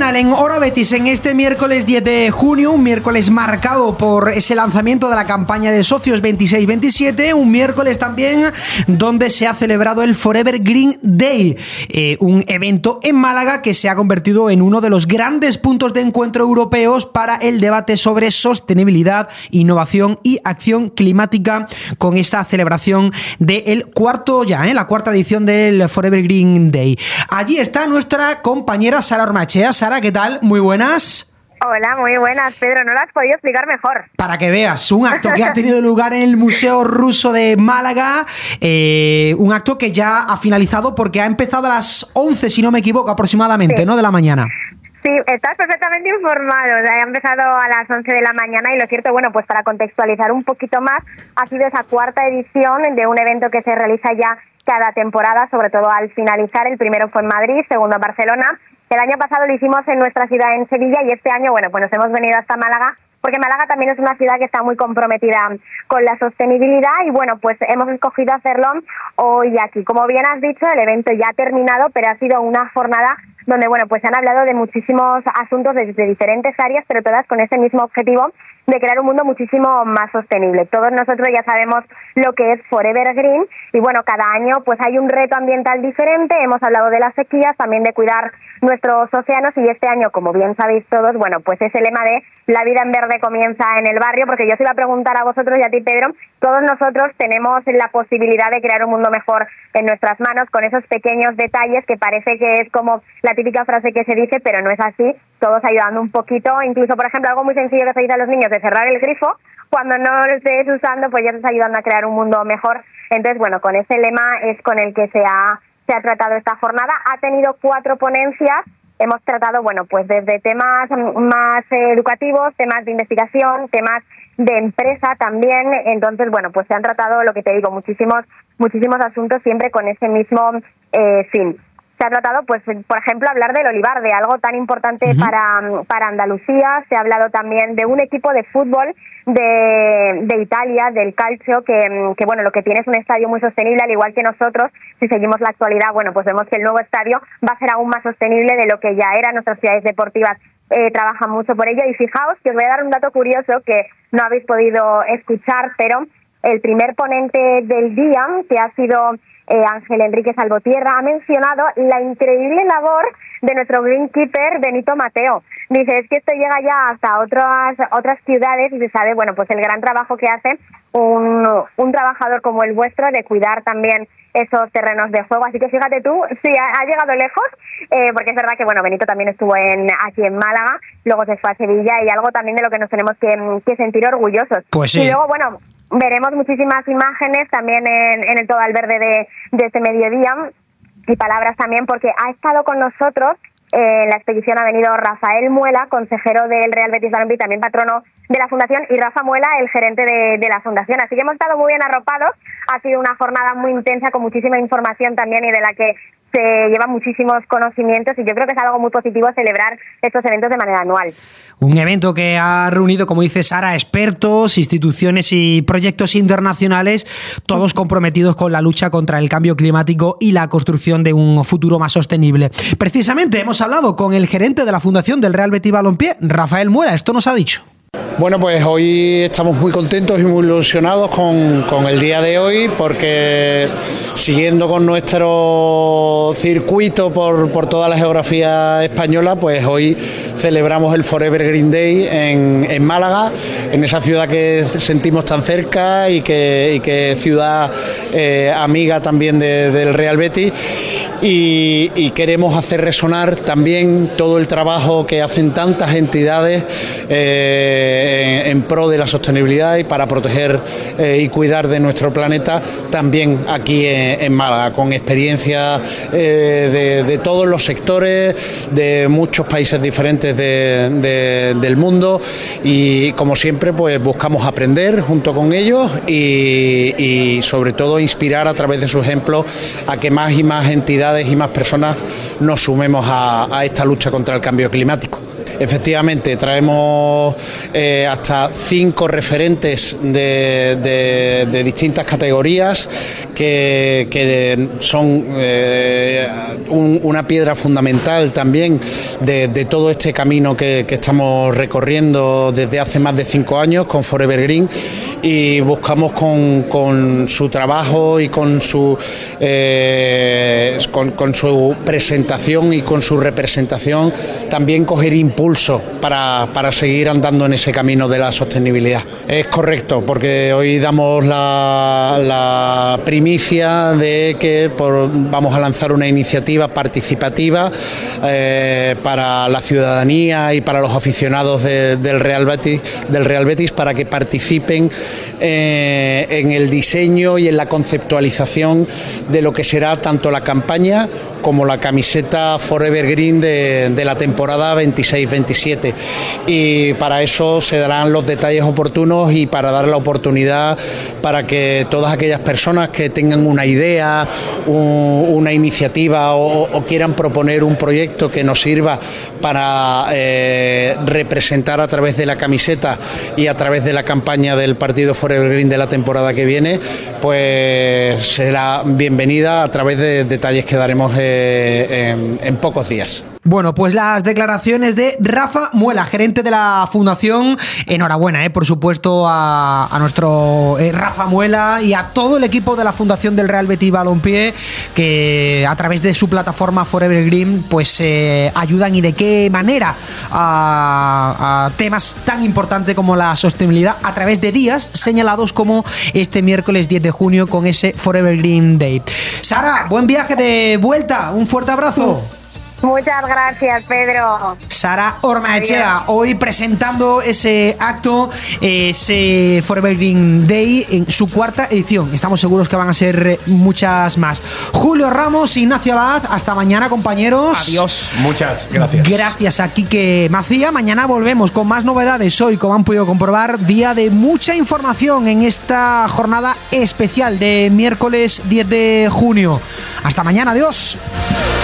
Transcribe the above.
final en Hora Betis en este miércoles 10 de junio, un miércoles marcado por ese lanzamiento de la campaña de socios 26-27, un miércoles también donde se ha celebrado el Forever Green Day, un evento en Málaga que se ha convertido en uno de los grandes puntos de encuentro europeos para el debate sobre sostenibilidad, innovación y acción climática, con esta celebración del la cuarta edición del Forever Green Day. Allí está nuestra compañera Sara Ormachea. Sara, ¿qué tal? Muy buenas. Hola, muy buenas, Pedro. No lo has podido explicar mejor. Para que veas, un acto que ha tenido lugar en el Museo Ruso de Málaga, un acto que ya ha finalizado porque ha empezado a las 11, si no me equivoco, aproximadamente, sí, ¿no? De la mañana. Sí, estás perfectamente informado. O sea, ha empezado a las 11 de la mañana y lo cierto, bueno, pues para contextualizar un poquito más, ha sido esa cuarta edición de un evento que se realiza ya cada temporada, sobre todo al finalizar. El primero fue en Madrid, segundo en Barcelona. El año pasado lo hicimos en nuestra ciudad, en Sevilla, y este año, bueno, pues nos hemos venido hasta Málaga, porque Málaga también es una ciudad que está muy comprometida con la sostenibilidad y, bueno, pues hemos escogido hacerlo hoy aquí. Como bien has dicho, el evento ya ha terminado, pero ha sido una jornada donde, bueno, pues se han hablado de muchísimos asuntos desde diferentes áreas, pero todas con ese mismo objetivo de crear un mundo muchísimo más sostenible. Todos nosotros ya sabemos lo que es Forever Green y, bueno, cada año pues hay un reto ambiental diferente. Hemos hablado de las sequías, también de cuidar nuestros océanos, y este año, como bien sabéis todos, bueno, pues ese lema de la vida en verde comienza en el barrio, porque yo os iba a preguntar a vosotros y a ti, Pedro, todos nosotros tenemos la posibilidad de crear un mundo mejor en nuestras manos con esos pequeños detalles que parece que es como la típica frase que se dice, pero no es así, todos ayudando un poquito, incluso, por ejemplo, algo muy sencillo que se dice a los niños de cerrar el grifo, cuando no lo estés usando, pues ya estás ayudando a crear un mundo mejor. Entonces, bueno, con ese lema es con el que se ha tratado esta jornada. Ha tenido 4 ponencias. Hemos tratado, bueno, pues desde temas más educativos, temas de investigación, temas de empresa también. Entonces, bueno, pues se han tratado, lo que te digo, muchísimos asuntos siempre con ese mismo fin. Se ha tratado, pues, por ejemplo, hablar del olivar, de algo tan importante para Andalucía. Se ha hablado también de un equipo de fútbol de Italia, del Calcio, que bueno, lo que tiene es un estadio muy sostenible, al igual que nosotros. Si seguimos la actualidad, bueno, pues vemos que el nuevo estadio va a ser aún más sostenible de lo que ya era. Nuestras ciudades deportivas trabajan mucho por ello. Y fijaos que os voy a dar un dato curioso que no habéis podido escuchar, pero el primer ponente del día, que ha sido Ángel Enrique Salvotierra, ha mencionado la increíble labor de nuestro greenkeeper Benito Mateo. Dice, es que esto llega ya hasta otras ciudades y se sabe, bueno, pues el gran trabajo que hace un trabajador como el vuestro de cuidar también esos terrenos de juego. Así que fíjate tú, sí, ha llegado lejos, porque es verdad que, bueno, Benito también estuvo aquí en Málaga, luego se fue a Sevilla, y algo también de lo que nos tenemos que sentir orgullosos. Pues sí. Y luego, bueno, veremos muchísimas imágenes también en el Todo al Verde de este mediodía, y palabras también, porque ha estado con nosotros en la expedición. Ha venido Rafael Muela, consejero del Real Betis Balompié, también patrono de la Fundación, y Rafa Muela, el gerente de la Fundación. Así que hemos estado muy bien arropados. Ha sido una jornada muy intensa, con muchísima información también, y de la que se llevan muchísimos conocimientos, y yo creo que es algo muy positivo celebrar estos eventos de manera anual. Un evento que ha reunido, como dice Sara, expertos, instituciones y proyectos internacionales, todos comprometidos con la lucha contra el cambio climático y la construcción de un futuro más sostenible. Precisamente hemos hablado con el gerente de la Fundación del Real Betis Balompié, Rafael Muela. Esto nos ha dicho. Bueno, pues hoy estamos muy contentos y muy ilusionados con el día de hoy, porque siguiendo con nuestro circuito por toda la geografía española, pues hoy celebramos el Forever Green Day en Málaga, en esa ciudad que sentimos tan cerca y que ciudad amiga también del Real Betis, y queremos hacer resonar también todo el trabajo que hacen tantas entidades en pro de la sostenibilidad y para proteger y cuidar de nuestro planeta, también aquí en Málaga, con experiencia de todos los sectores, de muchos países diferentes del mundo, y como siempre pues buscamos aprender junto con ellos y sobre todo inspirar a través de su ejemplo a que más y más entidades y más personas nos sumemos a esta lucha contra el cambio climático. Efectivamente, traemos hasta 5 referentes de distintas categorías que son una piedra fundamental también de todo este camino que estamos recorriendo desde hace más de 5 años con Forever Green, y buscamos con su trabajo y con su presentación y con su representación también coger impulso para seguir andando en ese camino de la sostenibilidad. Es correcto, porque hoy damos la primicia de que vamos a lanzar una iniciativa participativa para la ciudadanía y para los aficionados del Real Betis para que participen en el diseño y en la conceptualización de lo que será tanto la campaña como la camiseta Forever Green de la temporada 26-27, y para eso se darán los detalles oportunos y para dar la oportunidad para que todas aquellas personas que tengan una idea, una iniciativa o quieran proponer un proyecto que nos sirva para representar a través de la camiseta y a través de la campaña del partido Forever Green de la temporada que viene, pues será bienvenida a través de detalles que daremos en pocos días. Bueno, pues las declaraciones de Rafa Muela, gerente de la Fundación. Enhorabuena, por supuesto, a nuestro Rafa Muela y a todo el equipo de la Fundación del Real Betis Balompié, que a través de su plataforma Forever Green pues ayudan, y de qué manera, a temas tan importantes como la sostenibilidad a través de días señalados como este miércoles 10 de junio con ese Forever Green Day. Sara, buen viaje de vuelta, un fuerte abrazo. Muchas gracias, Pedro. Sara Ormaechea, hoy presentando ese acto, ese Forever Green Day en su 4ª edición. Estamos seguros que van a ser muchas más. Julio Ramos, Ignacio Abad, hasta mañana, compañeros. Adiós, muchas gracias. Gracias a Quique Macía. Mañana volvemos con más novedades. Hoy, como han podido comprobar, día de mucha información en esta jornada especial de miércoles 10 de junio. Hasta mañana, adiós.